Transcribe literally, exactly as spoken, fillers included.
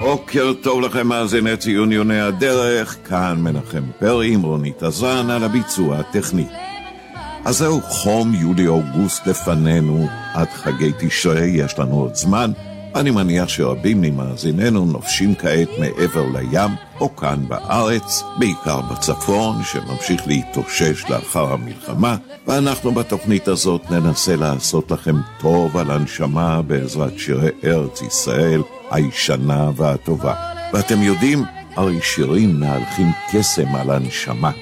בוקר טוב לכם מאזיני ציון יוני הדרך, כאן מנחם פרי עם רונית אזן על הביצוע הטכני. אז זהו, חום יולי-אוגוסט לפנינו, עד חגי תשרי יש לנו עוד זמן. אני מניח שרבים ממאזיננו נופשים כעת מעבר לים או כאן בארץ, בעיקר בצפון שממשיך להתאושש לאחר המלחמה, ואנחנו בתוכנית הזאת ננסה לעשות לכם טוב על הנשמה בעזרת שירי ארץ ישראל הישנה והטובה. ואתם יודעים, הרי שירים מהלכים קסם על הנשמה.